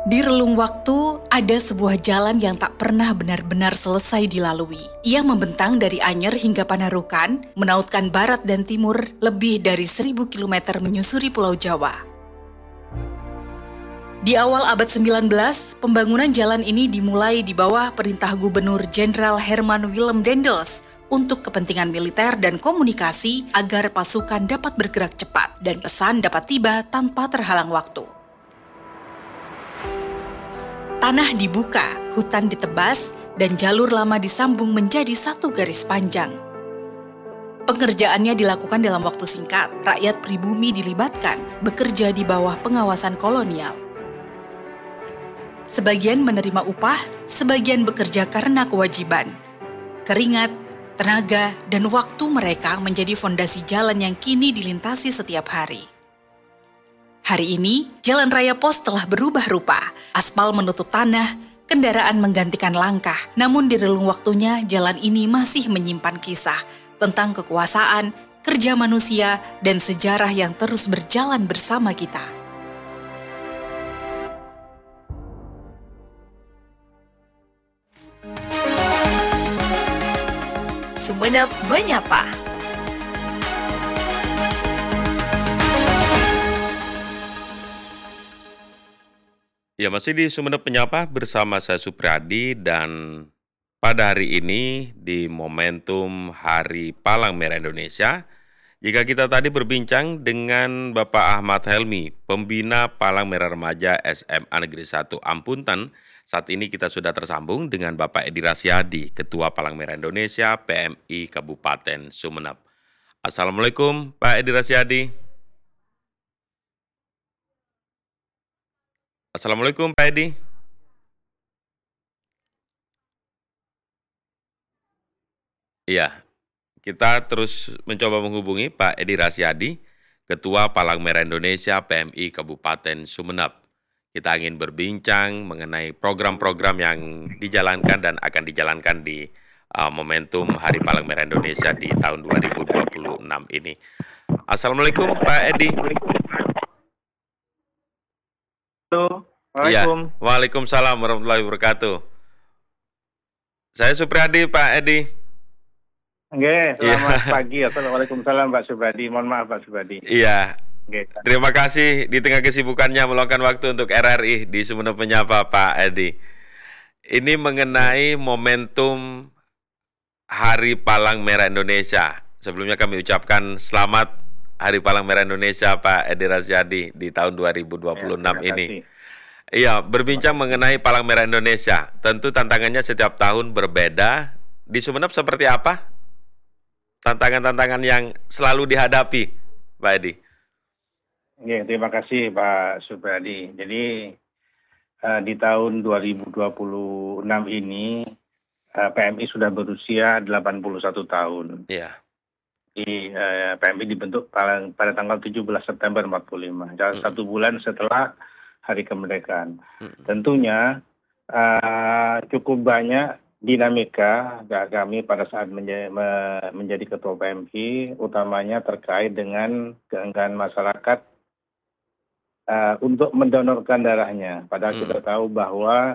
Di relung waktu, ada sebuah jalan yang tak pernah benar-benar selesai dilalui. Ia membentang dari Anyer hingga Panarukan, menautkan barat dan timur lebih dari 1.000 kilometer menyusuri Pulau Jawa. Di awal abad 19, pembangunan jalan ini dimulai di bawah perintah Gubernur Jenderal Herman Willem Daendels untuk kepentingan militer dan komunikasi agar pasukan dapat bergerak cepat dan pesan dapat tiba tanpa terhalang waktu. Tanah dibuka, hutan ditebas, dan jalur lama disambung menjadi satu garis panjang. Pengerjaannya dilakukan dalam waktu singkat, rakyat pribumi dilibatkan, bekerja di bawah pengawasan kolonial. Sebagian menerima upah, sebagian bekerja karena kewajiban. Keringat, tenaga, dan waktu mereka menjadi fondasi jalan yang kini dilintasi setiap hari. Hari ini, jalan raya pos telah berubah rupa. Aspal menutup tanah, kendaraan menggantikan langkah. Namun di relung waktunya, jalan ini masih menyimpan kisah tentang kekuasaan, kerja manusia, dan sejarah yang terus berjalan bersama kita. Sumenep Menyapa. Ya, masih di Sumenep Menyapa bersama saya Supriyadi, dan pada hari ini di momentum Hari Palang Merah Indonesia, jika kita tadi berbincang dengan Bapak Ahmad Helmi, pembina Palang Merah Remaja SMA Negeri 1 Ampunten, saat ini kita sudah tersambung dengan Bapak Edi Rasyadi, Ketua Palang Merah Indonesia PMI Kabupaten Sumenep. Assalamualaikum Pak Edi Rasyadi. Assalamualaikum Pak Edi. Iya, kita terus mencoba menghubungi Pak Edi Rasyadi, Ketua Palang Merah Indonesia PMI Kabupaten Sumenep. Kita ingin berbincang mengenai program-program yang dijalankan dan akan dijalankan di momentum Hari Palang Merah Indonesia di tahun 2026 ini. Assalamualaikum Pak Edi. Halo, Iya, Waalaikumsalam. Waalaikumsalam warahmatullahi wabarakatuh. Saya Supriyadi, Pak Edi. Nggih, Iya, selamat pagi. Assalamualaikum Pak Subradi. Mohon maaf Pak Subradi. iya. Nggih. Terima kasih di tengah kesibukannya meluangkan waktu untuk RRI di Sumenep Menyapa, Pak Edi. Ini mengenai momentum Hari Palang Merah Indonesia. Sebelumnya kami ucapkan selamat Hari Palang Merah Indonesia, Pak Edi Rasyadi, di tahun 2026 Terima ini. kasih. Iya, berbincang mengenai Palang Merah Indonesia. Tentu tantangannya setiap tahun berbeda. Di Sumenep seperti apa? Tantangan-tantangan yang selalu dihadapi, Pak Edi. Nggih, terima kasih Pak Subradi. Jadi di tahun 2026 ini PMI sudah berusia 81 tahun. Iya. PMI dibentuk pada tanggal 17 September 45, satu bulan setelah Hari Kemerdekaan. Tentunya cukup banyak dinamika kami pada saat menjadi ketua PMI, utamanya terkait dengan keengganan masyarakat untuk mendonorkan darahnya. Padahal kita tahu bahwa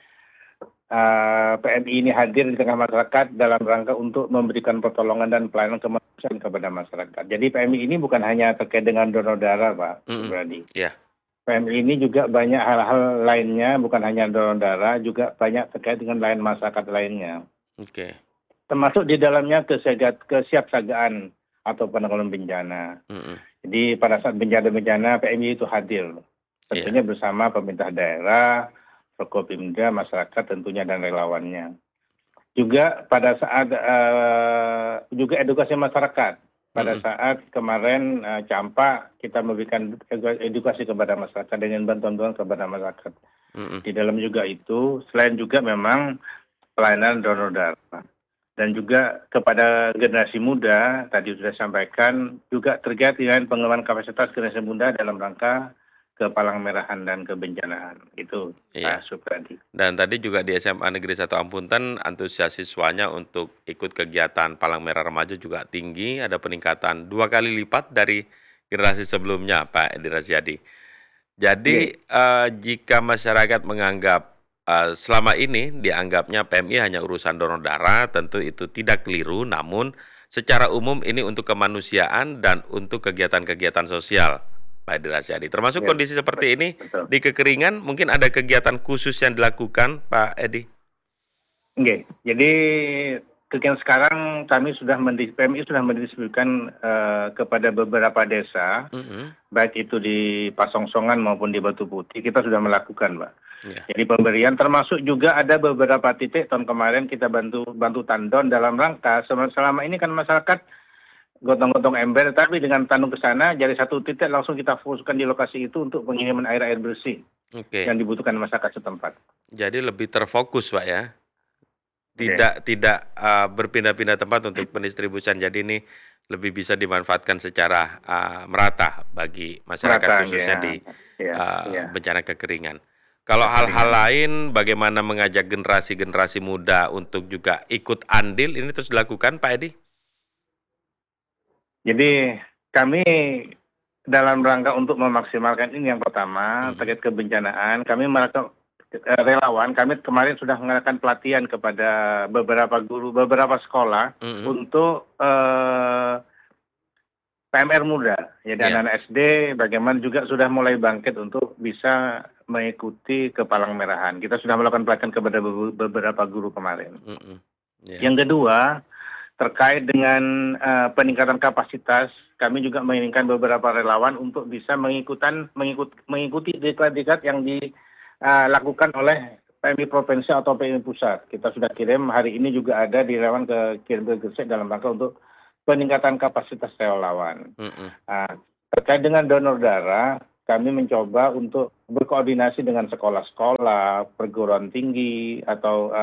PMI ini hadir di tengah masyarakat dalam rangka untuk memberikan pertolongan dan pelayanan kemanusiaan kepada masyarakat. Jadi PMI ini bukan hanya terkait dengan donor darah, Pak Subradi. Iya. PMI ini juga banyak hal-hal lainnya, bukan hanya donor darah, juga banyak terkait dengan lain masyarakat lainnya. Oke. Termasuk di dalamnya kesiapsiagaan atau penanggulangan bencana. Jadi pada saat bencana-bencana PMI itu hadir, tentunya bersama pemerintah daerah, Forkopimda, masyarakat tentunya dan relawannya. Juga pada saat juga edukasi masyarakat. Pada saat kemarin Campak kita memberikan edukasi kepada masyarakat dengan bantuan-bantuan kepada masyarakat. Di dalam juga itu, selain juga memang pelayanan donor darah. Dan juga kepada generasi muda, tadi sudah sampaikan, juga terkait dengan pengembangan kapasitas generasi muda dalam rangka kepalang merahan dan kebencanaan. Itu Pak Supradi. Dan tadi juga di SMA Negeri 1 Ampunten, antusias siswanya untuk ikut kegiatan Palang Merah Remaja juga tinggi, ada peningkatan 2 kali lipat dari generasi sebelumnya, Pak Edi Rasyadi. Jadi, Nggih. jika masyarakat menganggap, selama ini dianggapnya PMI hanya urusan donor darah, tentu itu tidak keliru, namun secara umum ini untuk kemanusiaan dan untuk kegiatan-kegiatan sosial, Pak Edi Rasyadi. Termasuk Nggih, kondisi seperti ini, betul. di kekeringan mungkin ada kegiatan khusus yang dilakukan, Pak Edi? Nggih. Jadi kegiatan sekarang kami sudah PMI sudah mendistribusikan kepada beberapa desa, Mhm, baik itu di Pasongsongan maupun di Batu Putih, kita sudah melakukan, Pak. iya, Jadi pemberian termasuk juga ada beberapa titik tahun kemarin kita bantu tandon dalam rangka selama ini kan masyarakat gotong-gotong ember, tapi dengan tandon ke sana jadi satu titik langsung kita fokuskan di lokasi itu untuk pengiriman air bersih oke. yang dibutuhkan masyarakat setempat. Jadi lebih terfokus, Pak, ya? Oke. Tidak, berpindah-pindah tempat untuk pendistribusian. Jadi ini lebih bisa dimanfaatkan secara, merata bagi masyarakat Merata, khususnya ya. di, Ya, ya. bencana kekeringan. Kalau hal-hal Kekeringan. lain bagaimana mengajak generasi-generasi muda untuk juga ikut andil ini terus dilakukan, Pak Edi? Jadi kami dalam rangka untuk memaksimalkan ini yang pertama Mhm, terkait kebencanaan, kami melakukan relawan, kami kemarin sudah mengadakan pelatihan kepada beberapa guru, beberapa sekolah mhm, untuk PMR muda. Jadi iya, anak-anak SD bagaimana juga sudah mulai bangkit untuk bisa mengikuti kepalang merahan. Kita sudah melakukan pelatihan kepada beberapa guru kemarin. mhm, iya, Yang kedua, terkait dengan peningkatan kapasitas, kami juga menginginkan beberapa relawan untuk bisa mengikuti diklat-diklat yang dilakukan oleh PMI Provinsi atau PMI Pusat. Kita sudah kirim, hari ini juga ada di relawan kirim ke Gresik dalam rangka untuk peningkatan kapasitas relawan. mhm, Terkait dengan donor darah, kami mencoba untuk berkoordinasi dengan sekolah-sekolah, perguruan tinggi, atau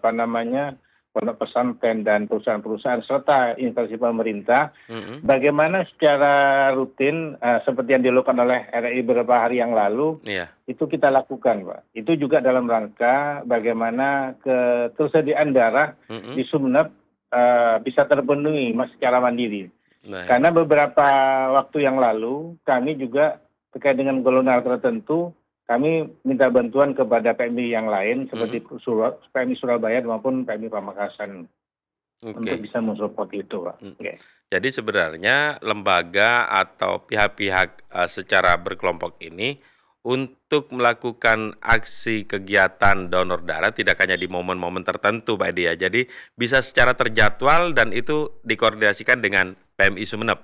pondok pesantren dan perusahaan-perusahaan serta instansi pemerintah, mhm, bagaimana secara rutin seperti yang dilakukan oleh RRI beberapa hari yang lalu, iya, itu kita lakukan, Pak. Itu juga dalam rangka bagaimana ketersediaan darah mhm, di Sumeneb bisa terpenuhi secara mandiri. nah ya, Karena beberapa waktu yang lalu kami juga terkait dengan golongan tertentu, kami minta bantuan kepada PMI yang lain mhm, seperti PMI Surabaya maupun PMI Pamekasan untuk oke. bisa mensupport itu, Pak. Mhm. Oke. Jadi sebenarnya lembaga atau pihak-pihak, secara berkelompok ini untuk melakukan aksi kegiatan donor darah tidak hanya di momen-momen tertentu, Pak Edi, ya. Jadi bisa secara terjadwal dan itu dikoordinasikan dengan PMI Sumeneb?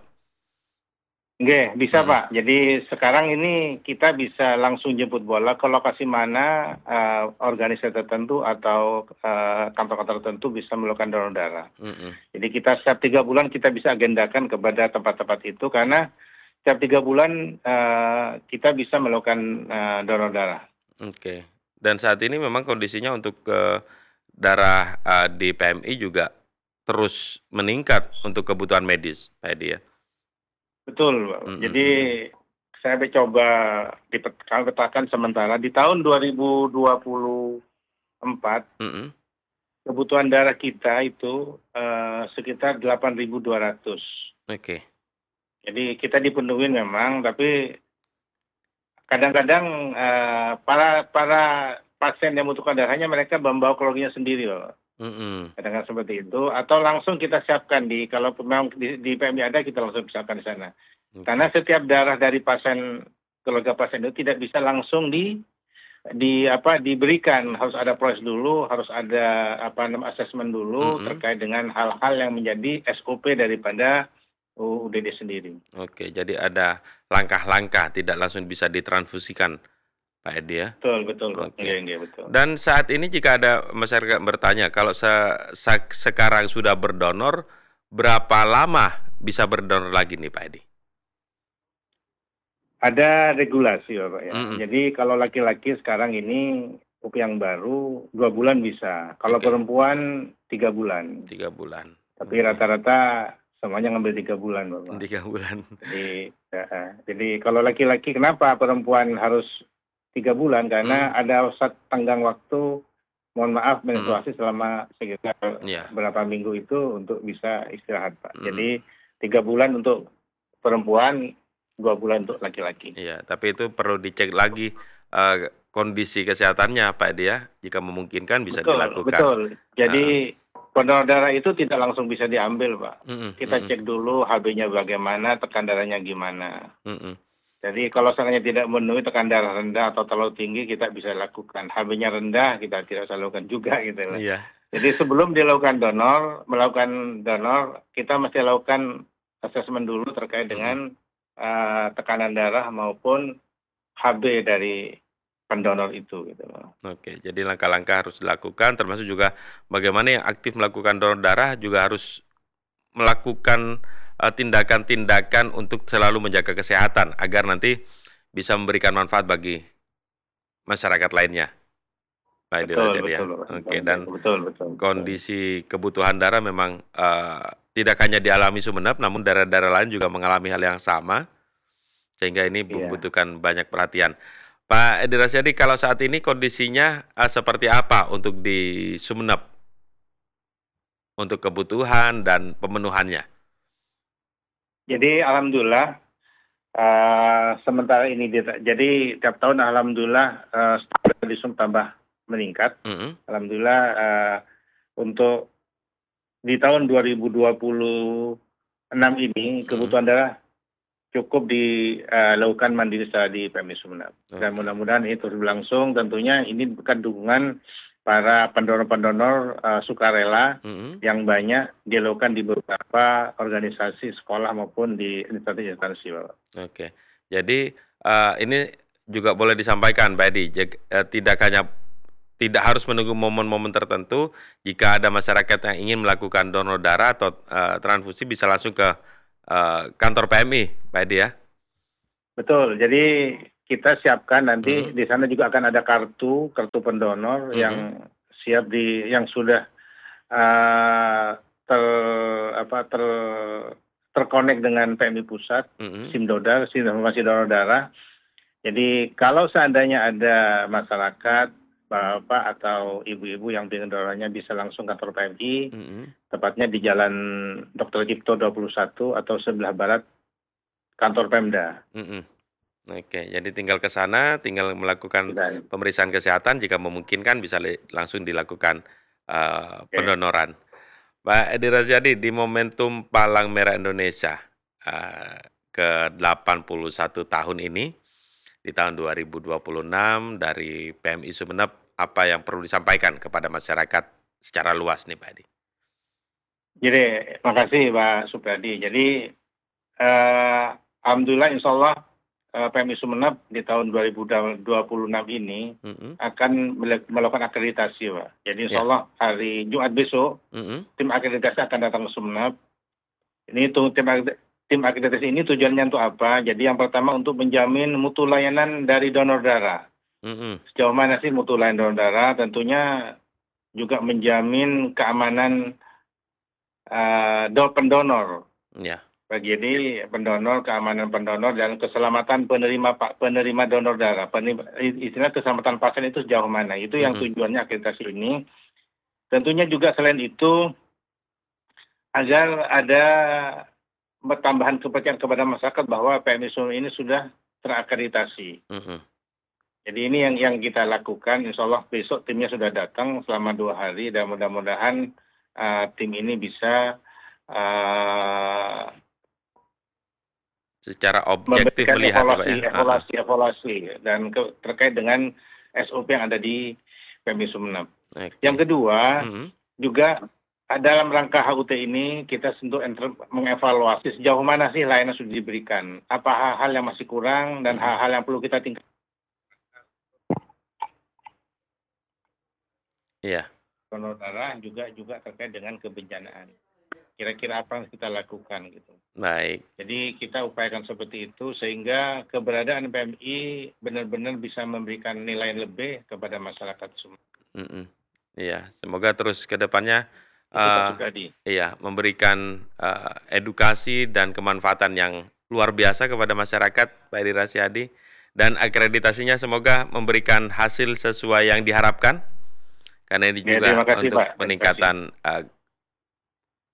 Oke, bisa Mhm, Pak. Jadi sekarang ini kita bisa langsung jemput bola ke lokasi mana organisasi tertentu atau kantor-kantor tertentu bisa melakukan donor darah. mhm, Jadi kita setiap 3 bulan kita bisa agendakan kepada tempat-tempat itu karena setiap 3 bulan kita bisa melakukan donor darah. oke. Dan saat ini memang kondisinya untuk, darah, di PMI juga terus meningkat untuk kebutuhan medis, Pak Edi, ya? Betul, Pak. Mhm, Jadi mhm, saya coba kami petakan sementara di tahun 2024 mhm, kebutuhan darah kita itu sekitar 8.200. oke. Jadi kita dipenuhi memang, tapi kadang-kadang para para pasien yang membutuhkan darahnya mereka membawa keluarganya sendiri loh. Mhm, Kadang-kadang seperti itu, atau langsung kita siapkan kalau memang di PMI ada kita langsung siapkan di sana. Karena oke. setiap darah dari keluarga pasien itu tidak bisa langsung diberikan, harus ada proses dulu, harus ada asesmen dulu Mhm, terkait dengan hal-hal yang menjadi SOP daripada UUDD sendiri. oke. Jadi ada langkah-langkah, tidak langsung bisa ditransfusikan, Pak Edi, ya? Betul betul, Pak. Nggih Oke. nggih, betul. Dan saat ini jika ada masyarakat bertanya, kalau sekarang sudah berdonor, berapa lama bisa berdonor lagi nih, Pak Edi? Ada regulasi, Bapak, ya. Mhm, Jadi kalau laki-laki sekarang ini yang baru 2 bulan bisa, kalau oke. perempuan 3 bulan. 3 bulan. Tapi Oke. rata-rata semuanya ngambil 3 bulan, Bapak. 3 bulan. Jadi kalau laki-laki kenapa perempuan harus 3 bulan? Karena Mhm, ada tenggang waktu, mohon maaf, mhm, menstruasi selama sekitar iya, berapa minggu itu untuk bisa istirahat, Pak. mhm, Jadi 3 bulan untuk perempuan, 2 bulan untuk laki-laki. Iya, tapi itu perlu dicek lagi kondisi kesehatannya Pak Edi ya. Jika memungkinkan bisa Betul, dilakukan. betul. Heeh. Jadi pendonor darah itu tidak langsung bisa diambil, Pak. Mm-mm, Kita mm-mm, cek dulu HB-nya bagaimana, tekan darahnya gimana. mm-mm. Jadi kalau seandainya tidak memenuhi tekan darah rendah atau terlalu tinggi, kita bisa lakukan. HB-nya rendah, kita tidak usah lakukan juga gitu loh. Iya. Jadi sebelum melakukan donor, kita mesti lakukan asesmen dulu terkait dengan tekanan darah maupun HB dari pendonor itu gitu loh. Oke, jadi langkah-langkah harus dilakukan, termasuk juga bagaimana yang aktif melakukan donor darah juga harus melakukan tindakan-tindakan untuk selalu menjaga kesehatan agar nanti bisa memberikan manfaat bagi masyarakat lainnya. Pak Edi Rajadi ya. Oke, dan Betul. kondisi kebutuhan darah memang tidak hanya dialami Sumeneb, namun daerah-daerah lain juga mengalami hal yang sama, sehingga ini membutuhkan banyak perhatian. Pak Edi Rajadi, kalau saat ini kondisinya seperti apa untuk di Sumeneb? Untuk kebutuhan dan pemenuhannya? Jadi alhamdulillah sementara ini jadi tiap tahun alhamdulillah standar di Sumeneb tambah meningkat. Alhamdulillah untuk di tahun 2026 ini kebutuhan darah cukup dilakukan mandiri secara di PMI Sumeneb. Dan mudah-mudahan ini terus berlangsung. Tentunya ini bukan dukungan para pendonor-pendonor sukarela yang banyak dilakukan di beberapa organisasi sekolah maupun di instansi-instansi. Oke, jadi ini juga boleh disampaikan Pak Edi, tidak harus menunggu momen-momen tertentu. Jika ada masyarakat yang ingin melakukan donor darah atau transfusi bisa langsung ke kantor PMI, Pak Edi ya? Betul, jadi kita siapkan nanti di sana juga akan ada kartu pendonor yang siap yang sudah terkonek dengan PMI pusat, SIM informasi donor darah. Jadi kalau seandainya ada masyarakat bapak atau ibu-ibu yang ingin donornya bisa langsung kantor PMI, tepatnya di Jalan Dr. Cipto 21 atau sebelah barat kantor Pemda. Oke, jadi tinggal ke sana, tinggal melakukan pemeriksaan kesehatan, jika memungkinkan bisa langsung dilakukan pendonoran. Pak Edi Rajadi, di momentum Palang Merah Indonesia ke-81 tahun ini, di tahun 2026 dari PMI Sumeneb, apa yang perlu disampaikan kepada masyarakat secara luas nih Pak Edi? Jadi, makasih Pak Supriyadi. Jadi, alhamdulillah insya Allah PMI Sumeneb di tahun 2026 ini akan melakukan akreditasi, Pak. Jadi insya Allah hari Jumat besok, tim akreditasi akan datang ke Sumeneb. Ini tim akreditasi ini tujuannya untuk apa? Jadi yang pertama untuk menjamin mutu layanan dari donor darah. Sejauh mana sih mutu layanan donor darah? Tentunya juga menjamin keamanan pendonor. Jadi pendonor, keamanan pendonor dan keselamatan penerima donor darah. Istilah keselamatan pasien itu sejauh mana? Itu yang tujuannya akreditasi ini. Tentunya juga selain itu agar ada tambahan kepercayaan kepada masyarakat bahwa PMI Sumeneb ini sudah terakreditasi. Jadi ini yang kita lakukan. Insya Allah besok timnya sudah datang selama 2 hari dan mudah-mudahan tim ini bisa secara objektif melihat evaluasi dan terkait dengan SOP yang ada di PMI Sumeneb. Yang kedua juga dalam rangka HUT ini kita tentu mengevaluasi sejauh mana sih layanan sudah diberikan, apa hal-hal yang masih kurang dan hal-hal yang perlu kita tingkatkan. Donor darah juga terkait dengan kebencanaan. Kira-kira apa yang kita lakukan gitu. Baik. Jadi kita upayakan seperti itu sehingga keberadaan PMI benar-benar bisa memberikan nilai lebih kepada masyarakat semua. Iya, semoga terus ke depannya memberikan edukasi dan kemanfaatan yang luar biasa kepada masyarakat, Pak Edi Rajadi, dan akreditasinya semoga memberikan hasil sesuai yang diharapkan. Karena ini juga untuk peningkatan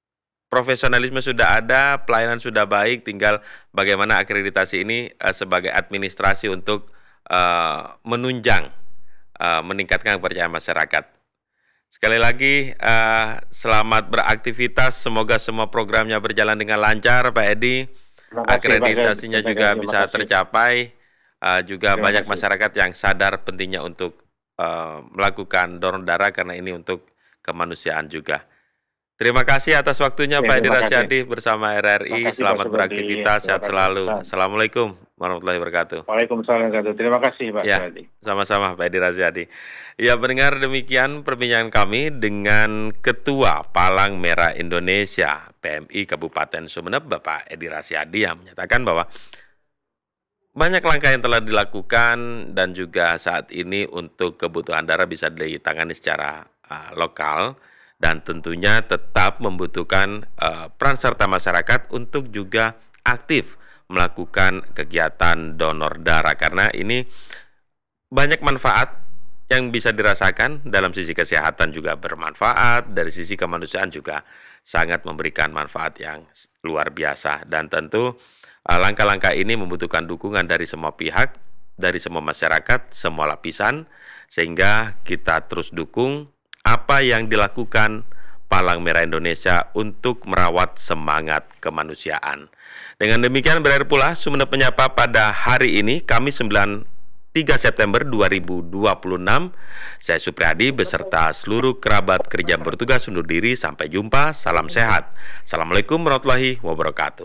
profesionalisme sudah ada, pelayanan sudah baik, tinggal bagaimana akreditasi ini sebagai administrasi untuk menunjang, meningkatkan kepercayaan masyarakat. Sekali lagi, selamat beraktivitas, semoga semua programnya berjalan dengan lancar, Pak Edi. Akreditasinya juga bisa tercapai, juga banyak masyarakat yang sadar pentingnya untuk melakukan donor darah karena ini untuk kemanusiaan juga. Terima kasih atas waktunya Pak Edi Rasyadi bersama RRI. Selamat beraktivitas, sehat selalu. Assalamualaikum warahmatullahi wabarakatuh. Waalaikumsalam warahmatullahi wabarakatuh. Terima kasih Pak Rasyadi. Sama-sama Pak Edi Rasyadi. Ya, pendengar, demikian perbincangan kami dengan Ketua Palang Merah Indonesia PMI Kabupaten Sumeneb, Bapak Edi Rasyadi, yang menyatakan bahwa banyak langkah yang telah dilakukan dan juga saat ini untuk kebutuhan darah bisa ditangani secara lokal. Dan tentunya tetap membutuhkan peran serta masyarakat untuk juga aktif melakukan kegiatan donor darah. Karena ini banyak manfaat yang bisa dirasakan, dalam sisi kesehatan juga bermanfaat, dari sisi kemanusiaan juga sangat memberikan manfaat yang luar biasa. Dan tentu langkah-langkah ini membutuhkan dukungan dari semua pihak, dari semua masyarakat, semua lapisan, sehingga kita terus dukung apa yang dilakukan Palang Merah Indonesia untuk merawat semangat kemanusiaan. Dengan demikian berakhir pula Sumeneb Menyapa pada hari ini, Kamis 3 September 2026. Saya Supriyadi beserta seluruh kerabat kerja bertugas undur diri. Sampai jumpa, salam sehat. Assalamualaikum warahmatullahi wabarakatuh.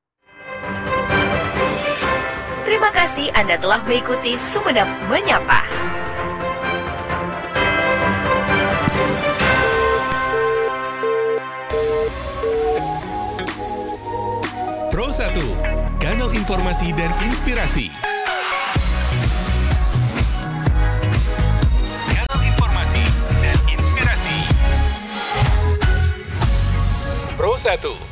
Terima kasih Anda telah mengikuti Sumeneb Menyapa. Pro 1, kanal informasi dan inspirasi. Kanal informasi dan inspirasi. Pro 1.